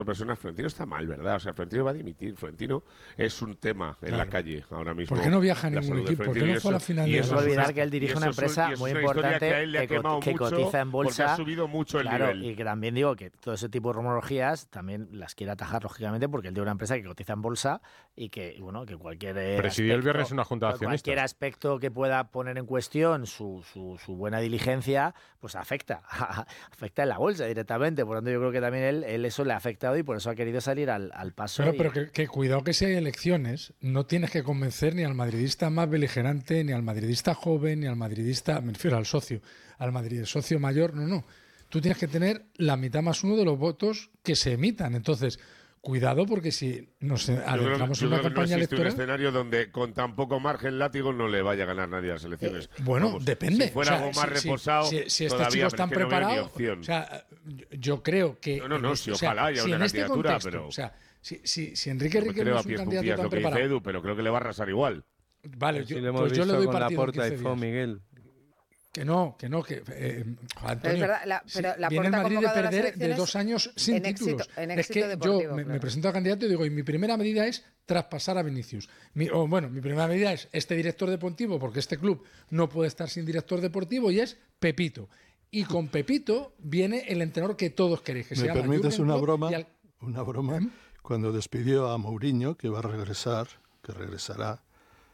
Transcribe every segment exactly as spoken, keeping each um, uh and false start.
personas, Florentino está mal, ¿verdad? O sea, Florentino va a dimitir. Florentino es un tema en claro. la calle ahora mismo. ¿Por qué no viaja a ningún equipo? ¿Por qué no fue a la final de Y eso la olvidar que él dirige una empresa muy importante que, que, que cotiza en bolsa. Ha subido mucho el claro, nivel. Y que también digo que todo ese tipo de rumorologías también las quiere atajar, lógicamente, porque él tiene una empresa que cotiza en bolsa y que, bueno, que cualquier Presidió el viernes una junta de accionistas. Cualquier aspecto que pueda poner en cuestión su, su, su buena diligencia, pues afecta. afecta en la bolsa directamente. Por lo tanto, yo creo que también él, él eso le ha afectado y por eso ha querido salir al, al paso. Pero, y... pero que, que cuidado que si hay elecciones, no tienes que convencer ni al madridista más beligerante, ni al madridista joven, ni al madridista, me refiero al socio, al madrid, socio mayor, no, no. Tú tienes que tener la mitad más uno de los votos que se emitan. Entonces, cuidado porque si nos adentramos en una campaña no electoral... un escenario donde con tan poco margen látigo no le vaya a ganar nadie a las elecciones. Eh, bueno, Vamos, depende. Si fuera o sea, algo más si, reposado, si, si, si este todavía, chico están es que preparados, no o sea, yo, yo creo que... No, no, no, si o sea, ojalá haya si una en este candidatura, contexto, pero... O sea, si, si, si Enrique no Riquelme es un candidato tan lo que preparado... dice Edu, pero creo que le va a arrasar igual. Vale, yo, yo, lo hemos pues yo visto le doy con partido Laporta y Fo Miguel. Que no, que no, que eh, Antonio, pero es verdad, la, pero sí, la viene el Madrid de perder de dos años sin en títulos. Éxito, en es que deportivo, yo me, claro. me presento a candidato y digo, y mi primera medida es traspasar a Vinicius. Mi, o bueno, mi primera medida es este director deportivo, porque este club no puede estar sin director deportivo, y es Pepito. Y con Pepito viene el entrenador que todos queréis, que se ¿Me llama permites Jürgen una Klopp broma? y al... Una broma. ¿Eh? Cuando despidió a Mourinho, que va a regresar, que regresará,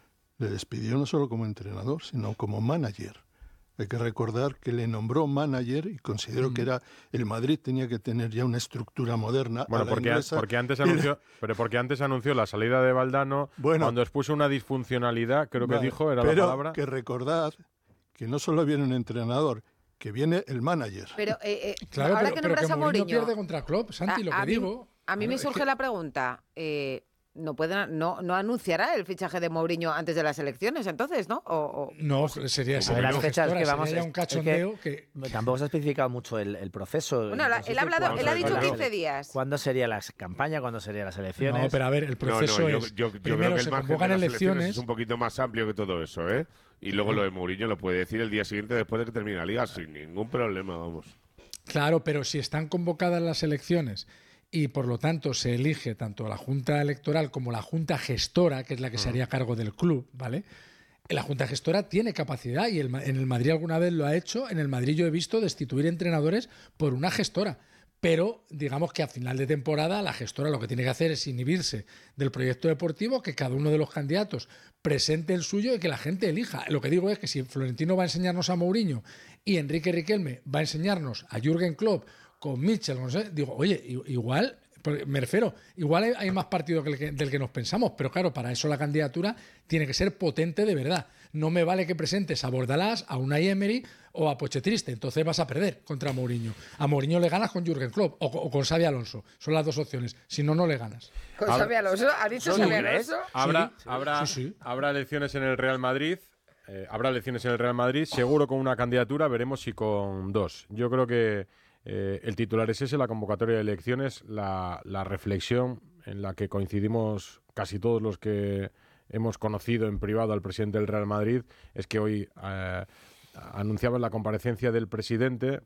le despidió no solo como entrenador, sino como manager. Hay que recordar que le nombró manager y consideró mm. que era el Madrid tenía que tener ya una estructura moderna. Bueno, porque, a, porque antes anunció, pero porque antes anunció la salida de Valdano, bueno, cuando expuso una disfuncionalidad, creo vale, que dijo, era pero la palabra. Que recordad que no solo viene un entrenador, que viene el manager. Pero eh, eh, claro, ahora pero, que pero nombras que a Mourinho pierde contra Klopp, Santi, a, lo que a mí, digo. A mí me surge que... la pregunta. Eh, No, pueden, no, no anunciará el fichaje de Mourinho antes de las elecciones, entonces, ¿no? O, o... No, sería, sería las fechas que vamos sería un cachondeo es que, que... Tampoco se ha especificado mucho el, el proceso. Bueno, la, él, ha hablado, él ha dicho quince días. ¿Cuándo sería la campaña? ¿Cuándo serían las elecciones? No, pero a ver, el proceso no, no, es... Yo, yo, yo primero creo que el se margen convocan de las elecciones... elecciones es un poquito más amplio que todo eso, ¿eh? Y luego lo de Mourinho lo puede decir el día siguiente después de que termine la Liga sin ningún problema, vamos. Claro, pero si están convocadas las elecciones... y por lo tanto se elige tanto la Junta Electoral como la Junta Gestora, que es la que se haría cargo del club, ¿vale? La Junta Gestora tiene capacidad y el, en el Madrid alguna vez lo ha hecho. En el Madrid yo he visto destituir entrenadores por una gestora. Pero digamos que a final de temporada la gestora lo que tiene que hacer es inhibirse del proyecto deportivo, que cada uno de los candidatos presente el suyo y que la gente elija. Lo que digo es que si Florentino va a enseñarnos a Mourinho y Enrique Riquelme va a enseñarnos a Jürgen Klopp con Mitchell, no sé, digo, oye, igual, me refiero, igual hay, hay más partido que el que, del que nos pensamos, pero claro, para eso la candidatura tiene que ser potente de verdad. No me vale que presentes a Bordalás, a Unai Emery o a Pochetriste, entonces vas a perder contra Mourinho. A Mourinho le ganas con Jürgen Klopp o, o con Xabi Alonso, son las dos opciones, si no, no le ganas. ¿Con Xabi Alonso? ¿Ha dicho Xabi Alonso? Habrá, sí, habrá, sí, sí. habrá elecciones en el Real Madrid. Eh, habrá elecciones en el Real Madrid, seguro con una candidatura, veremos si con dos. Yo creo que eh, el titular es ese, la convocatoria de elecciones, la, la reflexión en la que coincidimos casi todos los que hemos conocido en privado al presidente del Real Madrid, es que hoy eh, anunciaba la comparecencia del presidente,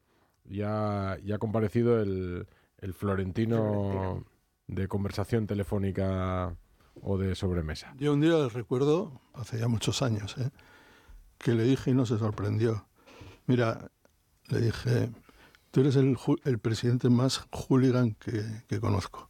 ya, ya ha comparecido el, el Florentino, Florentino de conversación telefónica o de sobremesa. Yo un día les recuerdo, hace ya muchos años, ¿eh? que le dije y no se sorprendió. Mira, le dije, tú eres el, el presidente más hooligan que, que conozco.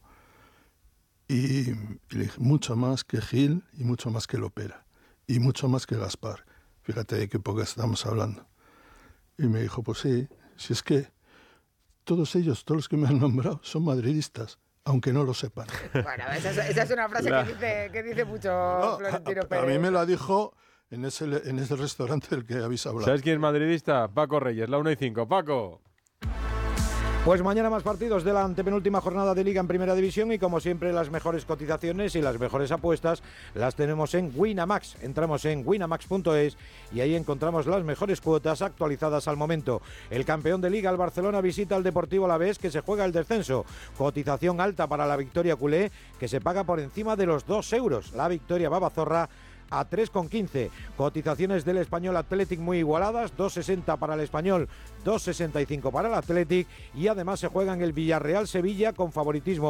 Y, y le dije, mucho más que Gil y mucho más que Lopera. Y mucho más que Gaspar. Fíjate de qué época estamos hablando. Y me dijo, pues sí, si es que todos ellos, todos los que me han nombrado, son madridistas, aunque no lo sepan. Bueno, esa es, esa es una frase La... que, dice, que dice mucho no, Florentino a, Pérez. A mí me la dijo... En ese, en ese restaurante del que habéis hablado. ¿Sabes quién es madridista? Paco Reyes, la una y cinco. Paco. Pues mañana más partidos de la antepenúltima jornada de Liga en Primera División y como siempre las mejores cotizaciones y las mejores apuestas las tenemos en Winamax. Entramos en winamax punto es y ahí encontramos las mejores cuotas actualizadas al momento. El campeón de Liga, el Barcelona, visita al Deportivo Alavés, que se juega el descenso. Cotización alta para la victoria culé, que se paga por encima de los dos euros. La victoria Babazorra a tres con quince. Cotizaciones del Español Athletic muy igualadas, dos sesenta para el Español, dos sesenta y cinco para el Athletic y además se juega en el Villarreal Sevilla con favoritismo